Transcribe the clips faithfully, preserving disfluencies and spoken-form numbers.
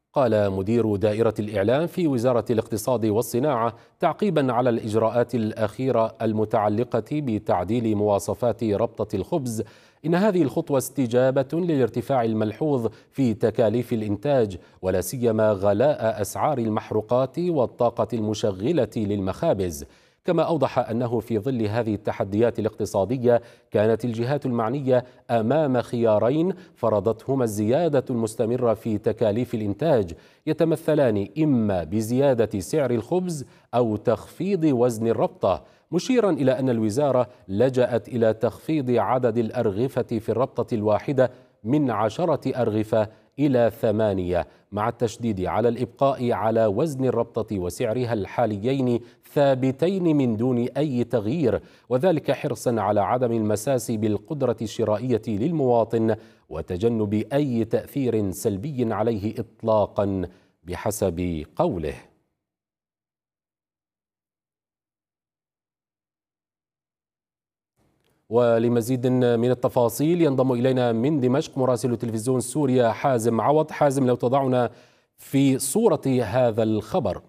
قال مدير دائرة الإعلام في وزارة الاقتصاد والصناعة تعقيبا على الإجراءات الأخيرة المتعلقة بتعديل مواصفات ربطة الخبز، إن هذه الخطوة استجابة للارتفاع الملحوظ في تكاليف الإنتاج، ولا سيما غلاء أسعار المحروقات والطاقة المشغلة للمخابز. كما أوضح أنه في ظل هذه التحديات الاقتصادية كانت الجهات المعنية أمام خيارين فرضتهما الزيادة المستمرة في تكاليف الإنتاج، يتمثلان إما بزيادة سعر الخبز أو تخفيض وزن الربطة، مشيرا إلى أن الوزارة لجأت إلى تخفيض عدد الأرغفة في الربطة الواحدة من عشرة أرغفة إلى ثمانية، مع التشديد على الإبقاء على وزن الربطة وسعرها الحاليين ثابتين من دون أي تغيير، وذلك حرصا على عدم المساس بالقدرة الشرائية للمواطن وتجنب أي تأثير سلبي عليه إطلاقا بحسب قوله. ولمزيد من التفاصيل ينضم إلينا من دمشق مراسل تلفزيون سوريا حازم عوض. حازم، لو تضعنا في صورة هذا الخبر.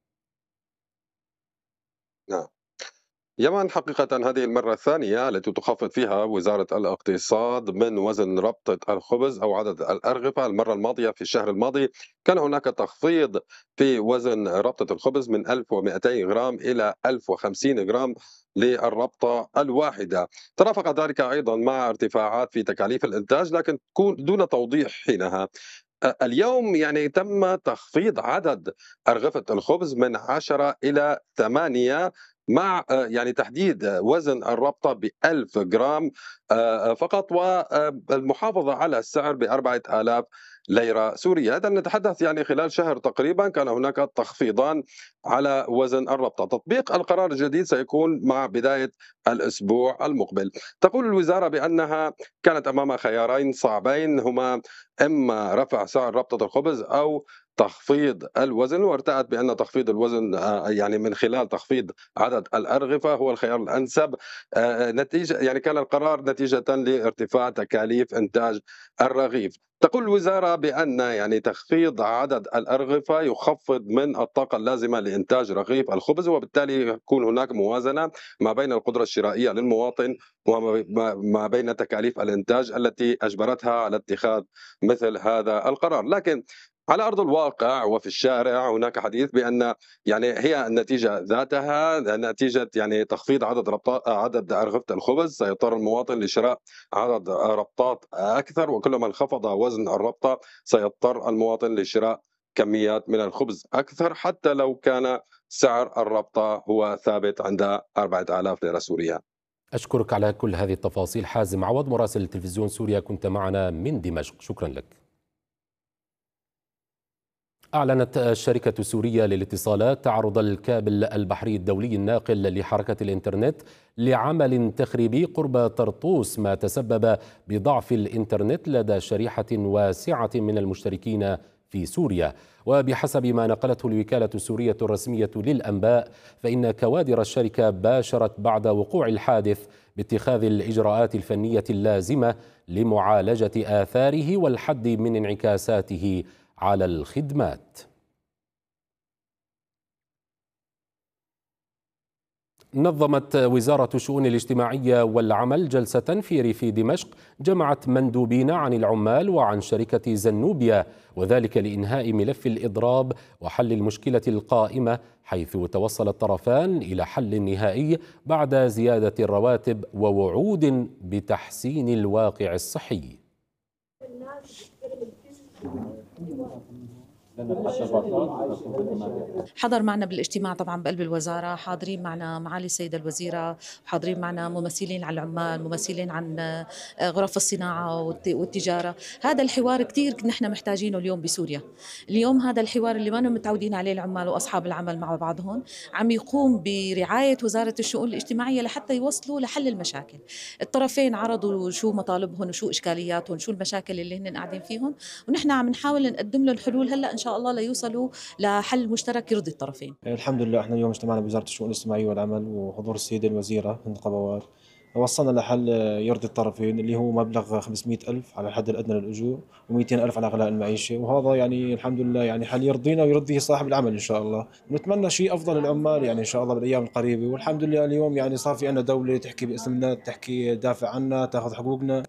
نعم، يمن حقيقة هذه المرة الثانية التي تخفض فيها وزارة الاقتصاد من وزن ربطة الخبز أو عدد الأرغفة. المرة الماضية في الشهر الماضي كان هناك تخفيض في وزن ربطة الخبز من ألف ومئتين غرام إلى ألف وخمسين غرام للربطة الواحدة. ترافق ذلك أيضا مع ارتفاعات في تكاليف الإنتاج، لكن تكون دون توضيح حينها. اليوم يعني تم تخفيض عدد أرغفة الخبز من عشرة إلى ثمانية، مع آه، يعني تحديد وزن الربطة بألف جرام آه، فقط، والمحافظة على السعر بأربعة آلاف ليرة سورية. إذا نتحدث يعني خلال شهر تقريبا كان هناك تخفيضان على وزن الربطة. تطبيق القرار الجديد سيكون مع بداية الأسبوع المقبل. تقول الوزارة بأنها كانت أمام خيارين صعبين، هما إما رفع سعر ربطة الخبز أو تخفيض الوزن، وارتأت بأن تخفيض الوزن آه، يعني من خلال تخفيض عدد الأرغفة هو الخيار الأنسب. آه، نتيجة يعني كان القرار نتيجة لارتفاع تكاليف إنتاج الرغيف. تقول الوزارة بأن يعني تخفيض عدد الأرغفة يخفض من الطاقة اللازمة لإنتاج رغيف الخبز، وبالتالي يكون هناك موازنة ما بين القدرة الشرائية للمواطن وما بين تكاليف الإنتاج التي أجبرتها على اتخاذ مثل هذا القرار. لكن على أرض الواقع وفي الشارع هناك حديث بأن يعني هي النتيجة ذاتها نتيجة يعني تخفيض عدد ربطات عدد أرغفة الخبز، سيضطر المواطن لشراء عدد ربطات أكثر، وكلما انخفض وزن الربطة سيضطر المواطن لشراء كميات من الخبز أكثر، حتى لو كان سعر الربطة هو ثابت عند أربعة آلاف ليرة سورية. أشكرك على كل هذه التفاصيل حازم عوض مراسل تلفزيون سوريا، كنت معنا من دمشق، شكرا لك. أعلنت الشركة السورية للاتصالات تعرض الكابل البحري الدولي الناقل لحركة الإنترنت لعمل تخريبي قرب طرطوس، ما تسبب بضعف الإنترنت لدى شريحة واسعة من المشتركين في سوريا. وبحسب ما نقلته الوكالة السورية الرسمية للأنباء، فإن كوادر الشركة باشرت بعد وقوع الحادث باتخاذ الإجراءات الفنية اللازمة لمعالجة آثاره والحد من انعكاساته على الخدمات. نظمت وزارة الشؤون الاجتماعية والعمل جلسة في ريف دمشق جمعت مندوبين عن العمال وعن شركة زنوبيا، وذلك لإنهاء ملف الإضراب وحل المشكلة القائمة، حيث توصل الطرفان إلى حل نهائي بعد زيادة الرواتب ووعود بتحسين الواقع الصحي. حضر معنا بالاجتماع طبعا بقلب الوزارة، حاضرين معنا معالي السيدة الوزيرة، حاضرين معنا ممثلين عن العمال، ممثلين عن غرف الصناعة والتجارة. هذا الحوار كتير نحن محتاجينه اليوم بسوريا. اليوم هذا الحوار اللي ما متعودين عليه العمال وأصحاب العمل مع بعضهم عم يقوم برعاية وزارة الشؤون الاجتماعية لحتى يوصلوا لحل المشاكل. الطرفين عرضوا شو مطالبهم وشو إشكالياتهم وشو المشاكل اللي هن قاعدين فيهم، ونحن عم نحاول نقدم له الحلول هلا إن شاء الله ليوصلوا لحل مشترك يرضي الطرفين. الحمد لله احنا اليوم اجتمعنا بوزارة الشؤون الاجتماعية والعمل وحضور السيدة الوزيرة هند قبوات. وصلنا لحل يرضي الطرفين اللي هو مبلغ خمسمئة ألف على الحد الأدنى للأجور ومئتين ألف على غلاء المعيشة، وهذا يعني الحمد لله يعني حل يرضينا ويرضي صاحب العمل إن شاء الله. نتمنى شيء أفضل للعمال يعني إن شاء الله بالأيام القريبة، والحمد لله اليوم يعني صار في عندنا دولة تحكي باسمنا، تحكي تدافع عنا، تأخذ حقوقنا.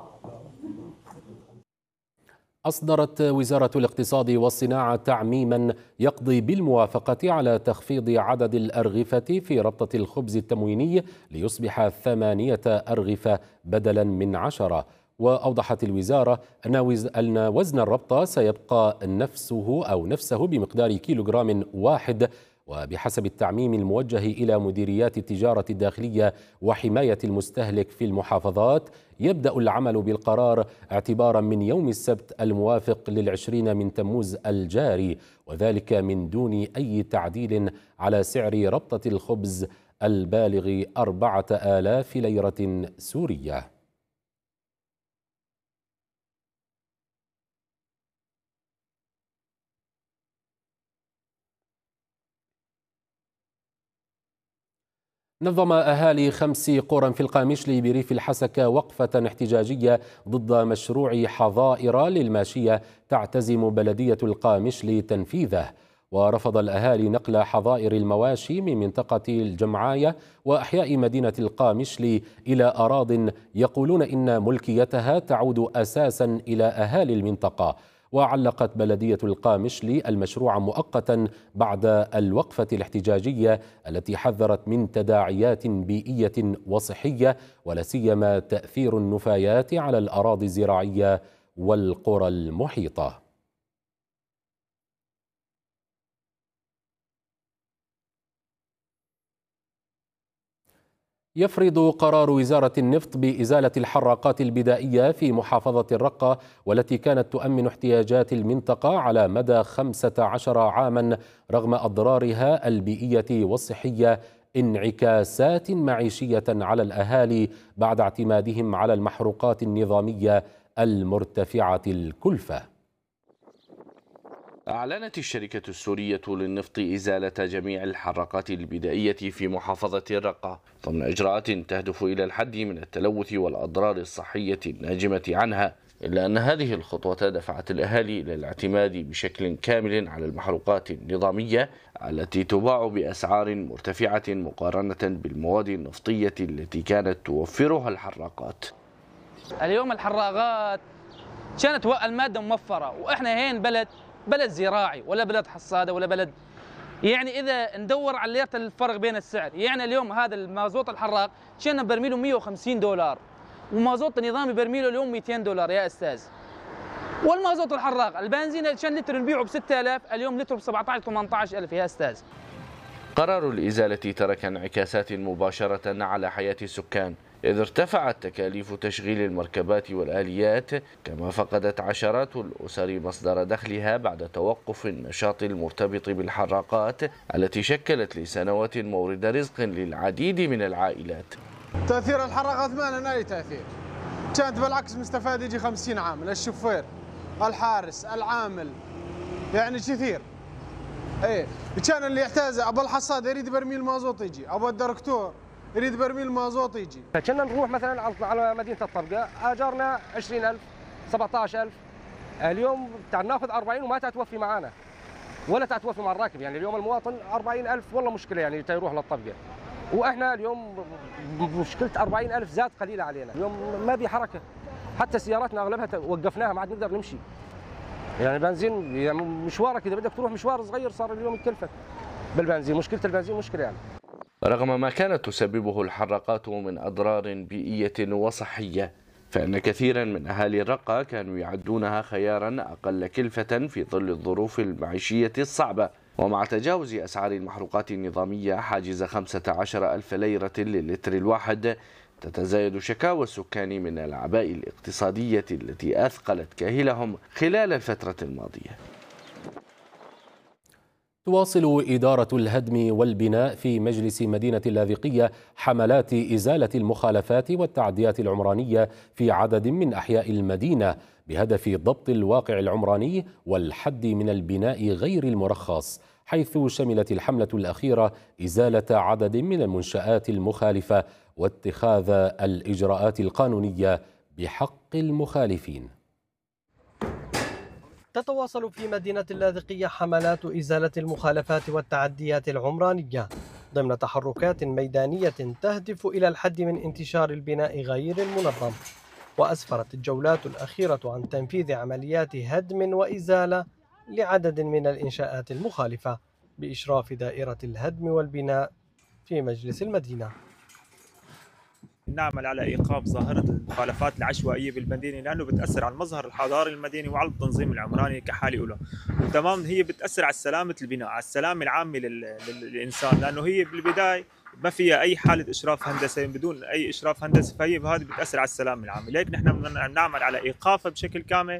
أصدرت وزارة الاقتصاد والصناعة تعميما يقضي بالموافقة على تخفيض عدد الأرغفة في ربطة الخبز التمويني ليصبح ثمانية أرغفة بدلا من عشرة. وأوضحت الوزارة أن وزن الربطة سيبقى نفسه أو نفسه بمقدار كيلوغرام واحد. وبحسب التعميم الموجه إلى مديريات التجارة الداخلية وحماية المستهلك في المحافظات، يبدأ العمل بالقرار اعتبارا من يوم السبت الموافق للعشرين من تموز الجاري، وذلك من دون أي تعديل على سعر ربطة الخبز البالغ أربعة آلاف ليرة سورية. نظم أهالي خمس قرى في القامشلي بريف الحسكة وقفة احتجاجية ضد مشروع حظائر للماشية تعتزم بلدية القامشلي تنفيذه. ورفض الأهالي نقل حظائر المواشي من منطقة الجمعاية وأحياء مدينة القامشلي إلى أراضٍ يقولون إن ملكيتها تعود أساسا إلى أهالي المنطقة. وعلقت بلدية القامشلي المشروع مؤقتا بعد الوقفة الاحتجاجية التي حذرت من تداعيات بيئية وصحية ولا سيما تأثير النفايات على الأراضي الزراعية والقرى المحيطة. يفرض قرار وزارة النفط بإزالة الحراقات البدائية في محافظة الرقة والتي كانت تؤمن احتياجات المنطقة على مدى خمسة عشر عاما رغم أضرارها البيئية والصحية انعكاسات معيشية على الأهالي بعد اعتمادهم على المحروقات النظامية المرتفعة الكلفة. أعلنت الشركة السورية للنفط إزالة جميع الحراقات البدائية في محافظة الرقة ضمن إجراءات تهدف إلى الحد من التلوث والأضرار الصحية الناجمة عنها، إلا أن هذه الخطوة دفعت الأهالي إلى الاعتماد بشكل كامل على المحروقات النظامية التي تباع بأسعار مرتفعة مقارنة بالمواد النفطية التي كانت توفرها الحراقات. اليوم الحراقات كانت المادة موفرة، وإحنا هين بلد بلد زراعي ولا بلد حصادة ولا بلد، يعني إذا ندور على ليرة الفرق بين السعر، يعني اليوم هذا المازوت الحراق كان برميله مئة وخمسين دولار ومازوت النظامي برميله اليوم مئتين دولار يا أستاذ. والمازوت الحراق البنزين كان لتر نبيعه ب ستة آلاف اليوم لتر ب سبعة عشر ثمانية عشر ألف يا أستاذ. قرار الإزالة ترك انعكاسات مباشرة على حياة السكان، إذ ارتفعت تكاليف تشغيل المركبات والآليات، كما فقدت عشرات الأسر مصدر دخلها بعد توقف النشاط المرتبط بالحراقات التي شكلت لسنوات مورد رزق للعديد من العائلات. تأثير الحراقات ما لنا أي تأثير، كانت بالعكس مستفاد يجي خمسين عامل، الشوفير، الحارس، العامل، يعني كثير. ايه كان اللي يحتاج ابو الحصاد يريد برميل مازوت يجي، ابو الدركتور يريد برميل مازوت يجي. فكنا نروح مثلا على مدينه الطبقه اجارنا عشرين ألف سبعة عشر ألف، اليوم تعال ناخذ أربعين وما تتوفي معانا ولا تتوفي مع الراكب، يعني اليوم المواطن أربعين ألف والله مشكله يعني يروح للطبقه، واحنا اليوم مشكله أربعين ألف زاد قليله علينا، اليوم ما في حركه، حتى سياراتنا اغلبها وقفناها ما عاد نقدر نمشي. يعني البنزين يعني مشوارك اذا بدك تروح مشوار صغير صار اليوم يكلفك بالبنزين، مشكله البنزين مشكله يعني. رغم ما كانت تسببه الحراقات من اضرار بيئيه وصحيه، فان كثيرا من اهالي الرقه كانوا يعدونها خيارا اقل كلفه في ظل الظروف المعيشيه الصعبه، ومع تجاوز اسعار المحروقات النظاميه حاجز خمسة عشر ألف ليره للتر الواحد، تتزايد شكاوى السكان من الأعباء الاقتصادية التي أثقلت كاهلهم خلال الفترة الماضية. تواصل إدارة الهدم والبناء في مجلس مدينة اللاذقية حملات إزالة المخالفات والتعديات العمرانية في عدد من أحياء المدينة بهدف ضبط الواقع العمراني والحد من البناء غير المرخص، حيث شملت الحملة الأخيرة إزالة عدد من المنشآت المخالفة واتخاذ الإجراءات القانونية بحق المخالفين. تتواصل في مدينة اللاذقية حملات إزالة المخالفات والتعديات العمرانية ضمن تحركات ميدانية تهدف إلى الحد من انتشار البناء غير المنظم. وأسفرت الجولات الأخيرة عن تنفيذ عمليات هدم وإزالة لعدد من الإنشاءات المخالفة بإشراف دائرة الهدم والبناء في مجلس المدينة. نعمل على إيقاف ظاهرة المخالفات العشوائية بالمدينة لأنه بتأثر على المظهر الحضاري المدني وعلى التنظيم العمراني كحالة أولى. وتمام هي بتأثر على سلامة البناء، على السلامة العامة للإنسان، لأنه هي بالبداية ما فيها أي حالة إشراف هندسي، بدون أي إشراف هندسي فهي بهذه بتأثر على السلامة العامة، لذلك نحن بنعمل على إيقافها بشكل كامل.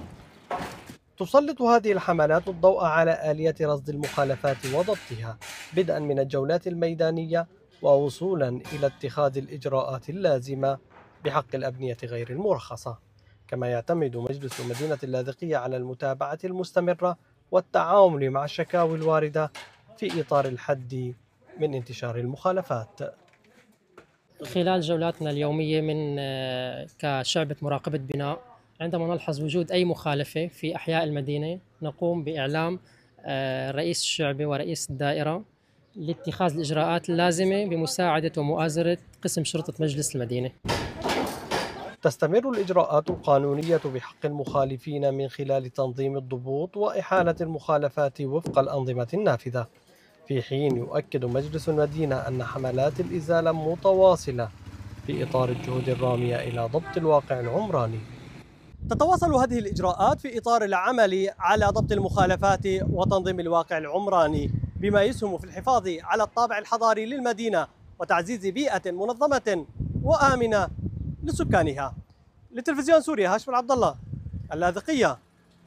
تسلط هذه الحملات الضوء على آلية رصد المخالفات وضبطها بدءا من الجولات الميدانية ووصولا إلى اتخاذ الإجراءات اللازمة بحق الأبنية غير المرخصة. كما يعتمد مجلس مدينة اللاذقية على المتابعة المستمرة والتعامل مع الشكاوي الواردة في إطار الحد من انتشار المخالفات. خلال جولاتنا اليومية من كشعبة مراقبة بناء، عندما نلحظ وجود أي مخالفة في أحياء المدينة نقوم بإعلام رئيس الشعبة ورئيس الدائرة لاتخاذ الإجراءات اللازمة بمساعدة ومؤازرة قسم شرطة مجلس المدينة. تستمر الإجراءات القانونية بحق المخالفين من خلال تنظيم الضبوط وإحالة المخالفات وفق الأنظمة النافذة، في حين يؤكد مجلس المدينة أن حملات الإزالة متواصلة في إطار الجهود الرامية إلى ضبط الواقع العمراني. تتواصل هذه الإجراءات في إطار العمل على ضبط المخالفات وتنظيم الواقع العمراني بما يسهم في الحفاظ على الطابع الحضاري للمدينة وتعزيز بيئة منظمة وآمنة لسكانها. لتلفزيون سوريا، هاشم عبد الله، اللاذقية.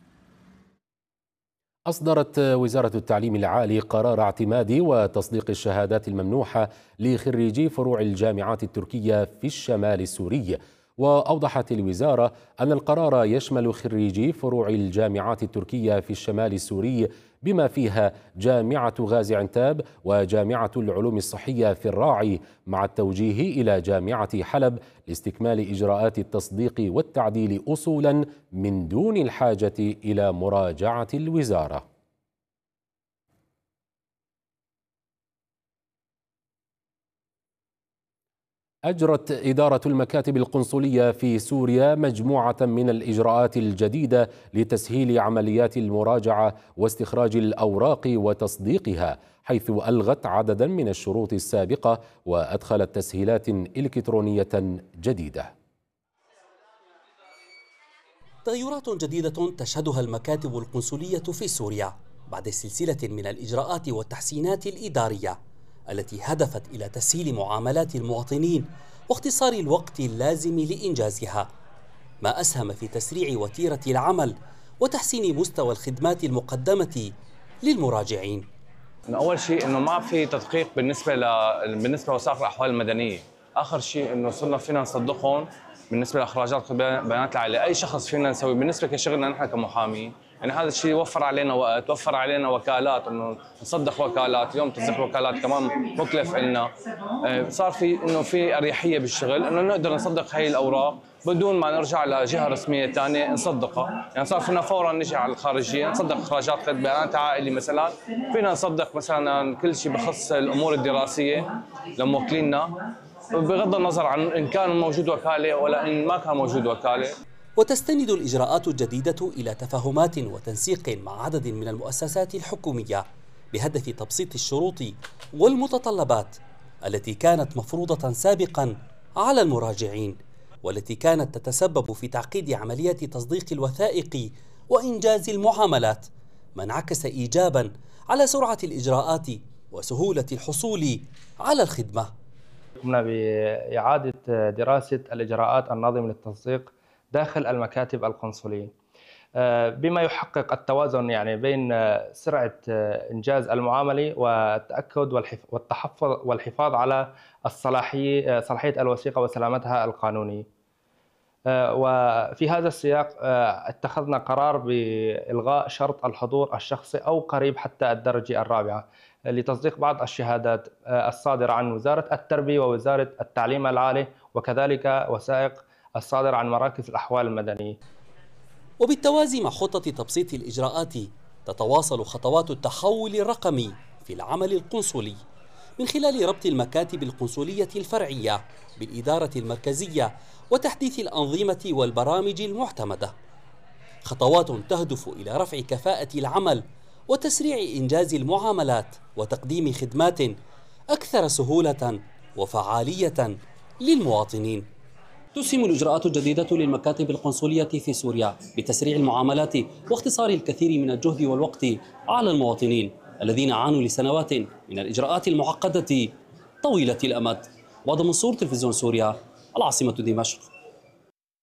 أصدرت وزارة التعليم العالي قرار اعتماد وتصديق الشهادات الممنوحة لخريجي فروع الجامعات التركية في الشمال السوري. وأوضحت الوزارة أن القرار يشمل خريجي فروع الجامعات التركية في الشمال السوري بما فيها جامعة غازي عنتاب وجامعة العلوم الصحية في الراعي، مع التوجيه إلى جامعة حلب لاستكمال إجراءات التصديق والتعديل أصولا من دون الحاجة إلى مراجعة الوزارة. أجرت إدارة المكاتب القنصلية في سوريا مجموعة من الإجراءات الجديدة لتسهيل عمليات المراجعة واستخراج الأوراق وتصديقها، حيث ألغت عددا من الشروط السابقة وأدخلت تسهيلات إلكترونية جديدة. تغيرات جديدة تشهدها المكاتب القنصلية في سوريا بعد سلسلة من الإجراءات والتحسينات الإدارية التي هدفت إلى تسهيل معاملات المواطنين واختصار الوقت اللازم لإنجازها، ما أسهم في تسريع وتيرة العمل وتحسين مستوى الخدمات المقدمة للمراجعين. أول شيء إنه ما في تدقيق بالنسبة ل بالنسبة لوثائق الأحوال المدنية، آخر شيء إنه صرنا فينا نصدقهم بالنسبة لإخراجات بيانات العائلة، أي شخص فينا نسوي بالنسبة لشغلنا نحن كمحامين. يعني هذا الشيء وفر علينا وقت، وفر علينا وكالات انه نصدق وكالات، اليوم تصديق وكالات كمان مكلف لنا. صار في انه في اريحيه بالشغل انه نقدر نصدق هي الاوراق بدون ما نرجع لجهه رسميه ثانيه نصدقها، يعني صار فينا فورا نجي على الخارجيه نصدق اخراجات بيانات عائلي مثلا، فينا نصدق مثلا كل شيء بخص الامور الدراسيه لموكلينا بغض النظر عن ان كان موجود وكاله ولا ان ما كان موجود وكاله. وتستند الإجراءات الجديدة إلى تفاهمات وتنسيق مع عدد من المؤسسات الحكومية بهدف تبسيط الشروط والمتطلبات التي كانت مفروضة سابقا على المراجعين، والتي كانت تتسبب في تعقيد عمليات تصديق الوثائق وإنجاز المعاملات، ما انعكس إيجابا على سرعة الإجراءات وسهولة الحصول على الخدمة. قمنا بإعادة دراسة الإجراءات الناظمة للتصديق داخل المكاتب القنصلية بما يحقق التوازن يعني بين سرعة إنجاز المعاملة والتأكد والتحفظ والحفاظ على الصلاحية صلاحية الوثيقة وسلامتها القانونية. وفي هذا السياق اتخذنا قرار بإلغاء شرط الحضور الشخصي أو قريب حتى الدرجة الرابعة لتصديق بعض الشهادات الصادرة عن وزارة التربية ووزارة التعليم العالي، وكذلك وثائق الصادرة عن مراكز الأحوال المدنية. وبالتوازي مع خطة تبسيط الإجراءات تتواصل خطوات التحول الرقمي في العمل القنصلي من خلال ربط المكاتب القنصلية الفرعية بالإدارة المركزية وتحديث الأنظمة والبرامج المعتمدة، خطوات تهدف إلى رفع كفاءة العمل وتسريع إنجاز المعاملات وتقديم خدمات أكثر سهولة وفعالية للمواطنين. تسهم الإجراءات الجديدة للمكاتب القنصلية في سوريا بتسريع المعاملات واختصار الكثير من الجهد والوقت على المواطنين الذين عانوا لسنوات من الإجراءات المعقدة طويلة الأمد. وهذا منصور، تلفزيون سوريا، العاصمة دمشق.